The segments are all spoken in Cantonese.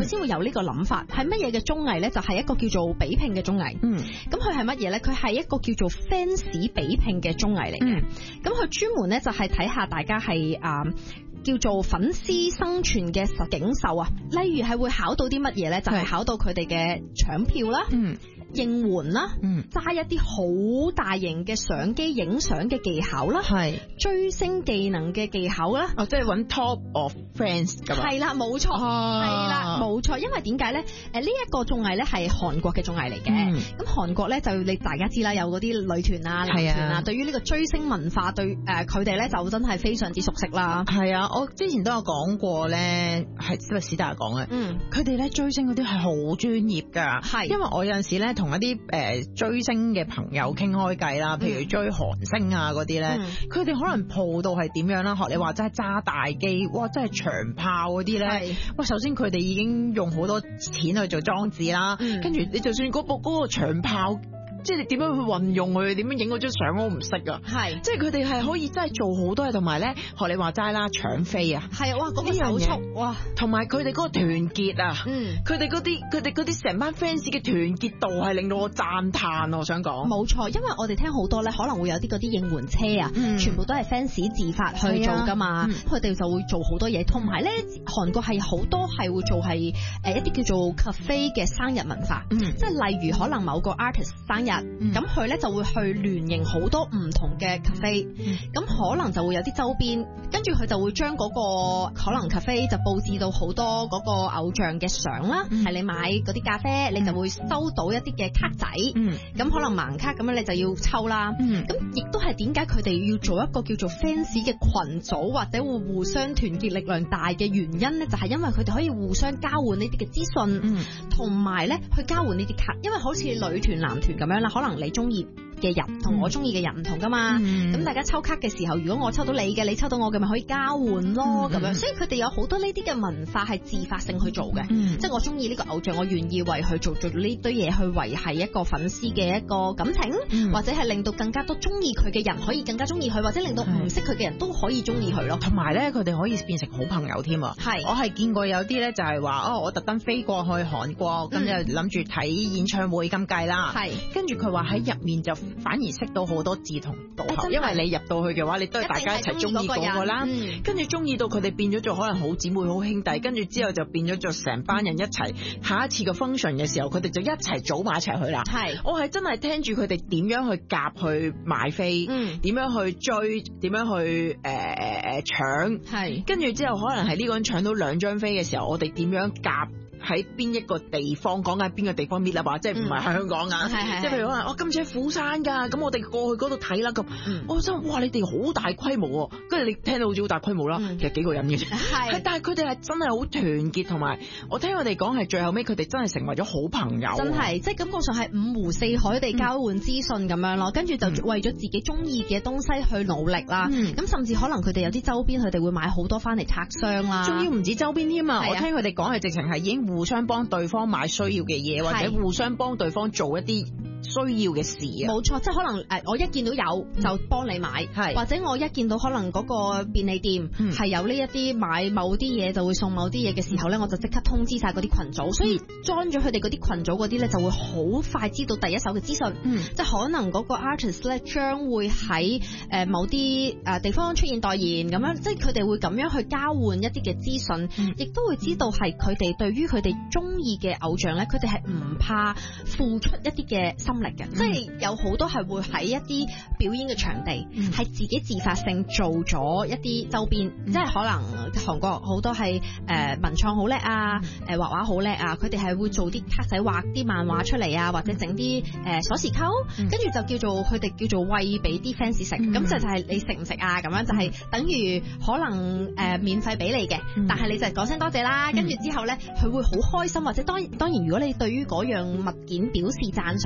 佢先會有呢個諗法。係乜嘢嘅綜藝咧？就係一個叫做比拼嘅綜藝。咁佢係乜嘢咧？佢係一個叫做 fans 比拼嘅綜藝嚟嘅。咁佢專門咧就係睇下大家係叫做粉絲生存嘅實境秀啊。例如係會考到啲乜嘢咧？就係考到佢哋嘅搶票啦。應援啦，揸一啲好大型嘅相機影相嘅技巧啦，係追星技能嘅技巧啦， 即係揾 top of friends 咁啊， 係啦，冇錯，係啦，冇錯。因為點解咧？呢一個綜藝咧係韓國嘅綜藝嚟嘅，咁韓國咧就你大家知啦，有嗰啲女團啊、男團啊，對於呢個追星文化，對佢哋咧就真係非常之熟悉啦。 係啊，我之前都有講過咧，係史達講嘅，佢哋咧追星嗰啲係好專業㗎，係因為我有陣時咧。同一啲追星嘅朋友傾開偈啦，譬如追韓星啊嗰啲咧，佢哋可能鋪到係點樣啦？學你話齋揸大機，哇！真係長炮嗰啲咧，哇！首先佢哋已經用好多錢去做裝置啦，跟住你就算嗰個長炮。即係你點樣去運用佢，點樣影嗰張相我唔識啊！係，即係佢哋係可以真係做好多嘢，同埋咧學你話齋啦，搶飛啊！係哇，嗰個手速哇，同埋佢哋嗰個團結啊，佢哋嗰啲成班 fans 嘅團結度係令到我讚嘆，我想講。冇錯，因為我哋聽好多咧，可能會有啲嗰啲應援車啊，全部都係 fans 自發去做噶嘛，佢哋就會做好多嘢，同埋咧韓國係好多係會做係一啲叫做 cafe 嘅生日文化，即係例如可能某個 artist 生日。咁佢咧就會去聯營好多唔同嘅 cafe，咁可能就會有啲周邊，跟住佢就會將嗰個可能 cafe 就佈置到好多嗰個偶像嘅相啦，係你買嗰啲咖啡，你就會收到一啲嘅卡仔，咁可能盲卡咁樣你就要抽啦，咁亦都係點解佢哋要做一個叫做 fans 嘅群組或者會互相團結力量大嘅原因咧，就係因為佢哋可以互相交換呢啲嘅資訊，同埋咧去交換呢啲卡，因為好似女團男團咁樣。可能你中意嘅人同我中意嘅人唔同噶嘛，咁大家抽卡嘅時候，如果我抽到你嘅，你抽到我嘅，咪可以交換咯，咁樣。所以佢哋有好多呢啲嘅文化係自發性去做嘅，即係我中意呢個偶像，我願意為佢做呢堆嘢去維繫一個粉絲嘅一個感情，或者係令到更加多中意佢嘅人可以更加中意佢，或者令到唔識佢嘅人都可以中意佢咯。同埋咧，佢哋可以變成好朋友添啊！係，我係見過有啲咧就係話我特登飛過去韓國，咁就諗住睇演唱會咁計啦。係，跟住佢話喺入面就反而識到好多志同道合，因為你入到去嘅話，你都係大家一齊中意嗰個啦，跟住中意到佢哋變咗做可能好姊妹、好兄弟，跟住之後就變咗做成班人一齊。下一次嘅 function 嘅時候，佢哋就一齊組埋一齊去啦。係，我係真係聽住佢哋點樣去夾去買飛，點樣去追，點樣去搶，係，跟住之後可能係呢個人搶到2張飛嘅時候，我哋點樣夾？喺邊一個地方，講緊邊個地方搣啦話，即係唔係香港啊？即係譬如話我今次喺釜山㗎，咁我哋過去嗰度睇啦咁。我心哇，你哋好大規模喎，跟住你聽到好似好大規模啦，其實幾個人嘅啫。係，但係佢哋係真係好團結，同埋我聽佢哋講係最後尾佢哋真係成為咗好朋友。真係，即係感覺上係五湖四海地交換資訊咁樣咯，跟住就為咗自己中意嘅東西去努力啦。咁甚至可能佢哋有啲周邊，佢哋會買好多翻嚟拆箱啦。仲要唔止周邊添啊！我聽佢哋講係直情係已經互相幫對方買需要嘅嘢，或者互相幫對方做一啲需要嘅事啊。冇錯，即係可能我一見到有就幫你買，或者我一見到可能嗰個便利店係有呢一啲買某啲嘢就會送某啲嘢嘅時候咧，我就即刻通知晒嗰啲群組，所以 join 咗佢哋嗰啲群組嗰啲咧就會好快知道第一手嘅資訊。即係可能嗰個 artist 咧將會喺某啲地方出現代言咁樣，即係佢哋會咁樣去交換一啲嘅資訊，亦都會知道係佢哋對於佢哋中意嘅偶像咧，佢哋係唔怕付出一啲嘅心力嘅，即係有好多係會喺一啲表演嘅場地，係自己自發性做咗一啲周邊，即係可能韓國好多係文創好叻啊，畫畫好叻啊，佢哋係會做啲卡仔畫啲漫畫出嚟啊，或者整啲鎖匙扣，跟住就叫做佢哋叫做餵俾啲 fans 食，咁就係你食唔食啊？咁樣就係等於可能免費俾你嘅，但係你就講聲多謝啦，跟住之後咧佢會好開心，或者當然如果你對於嗰樣物件表示讚賞嘅話咧，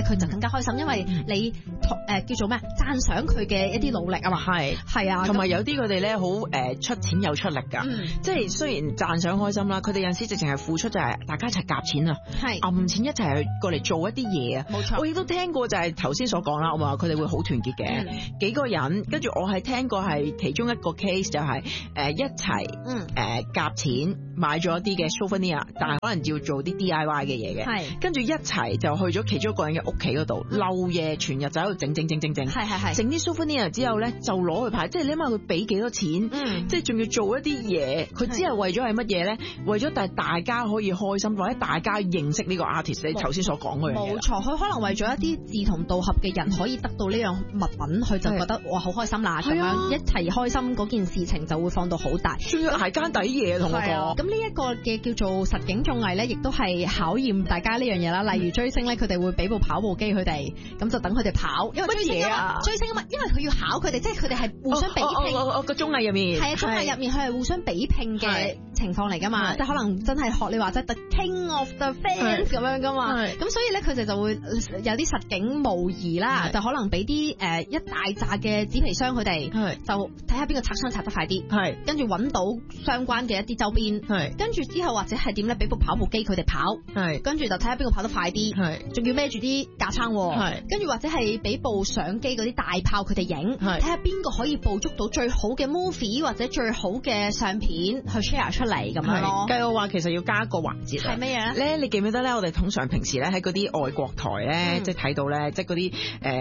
咧，佢就更加開心，因為你叫做咩讚賞佢嘅一啲努力啊嘛。係啊， 同埋有啲佢哋咧好出錢有出力㗎，即係雖然讚賞開心啦，佢哋有陣時直情係付出就係大家一齊夾錢啊，揞錢一齊去過嚟做一啲嘢啊。冇錯，我亦都聽過就係頭先所講啦，我話佢哋會好團結嘅幾個人，跟住我係聽過係其中一個 case 就係一齊夾錢買咗一啲嘅 souvenir， 但係可能要做啲 DIY 嘅嘢嘅，跟住一齊就去咗其中一個人嘅屋企嗰度，漏夜全日就喺度整整啲 souvenir 之後咧就攞去派，即係你諗下佢俾幾多錢，即係仲要做一啲嘢，佢只係為咗係乜嘢咧？為咗大家可以開心，或者大家認識呢個 artist， 你頭先所講嘅嘢。冇錯， 佢可能為咗一啲志同道合嘅人可以得到呢樣物品，佢就覺得哇好開心啦，咁樣一齊開心嗰件事情就會放到好大。 仲要係間底嘢同我講。 咁呢一個嘅叫做實景綜藝咧，亦都係考驗大家呢樣嘢啦。例如追星咧，佢哋會俾部跑步機佢哋，咁就等佢哋跑。因為追星啊嘛，因為佢要考佢哋，即係佢哋係互相比拼。 個綜藝入面係啊，綜藝入面佢係互相比拼嘅情況嚟噶嘛，即係可能真係學你話齋 The King of the Fans 咁樣噶嘛。咁所以咧，佢哋就會有啲實景模擬啦，就可能俾啲一大紮嘅紙皮箱佢哋，就睇下邊個拆箱拆得快啲，跟住揾到相關嘅一啲周邊，跟住之後或者係點咧，俾部跑步機佢哋跑，跟住就睇下邊個跑得快啲，仲要孭住啲架撐，跟住或者係俾部相機嗰啲大炮佢哋影，睇下邊個可以捕捉到最好嘅 movie 或者最好嘅相片去 share 出嚟咁樣咯。 計我話其實要加一個環節， 係咩嘢咧？ 你記唔記得咧？我哋通常平時咧喺嗰啲外國台咧，即係睇到咧，即係嗰啲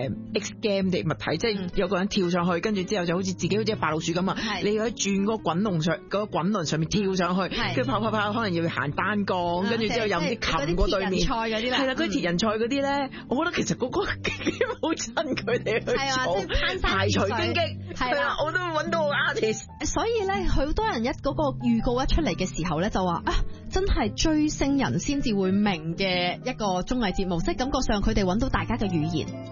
X game 嘅物體，即係有個人跳上去，跟住之後就好似自己好似白老鼠咁啊！你要喺轉嗰個滾輪上面跳上去，跟住跑，可能要行單槓，跟住之後有啲擒過對面。係啦，嗰啲鐵人賽嗰啲咧，我覺得其實嗰個幾好襯佢哋去做排除荊棘。係啦，我都揾到 artist。 所以咧，好多人嗰個預告一出嚟嘅時候咧，就話啊，真係追星人先至會明嘅一個綜藝節目，即係感覺上佢哋揾到大家嘅語言。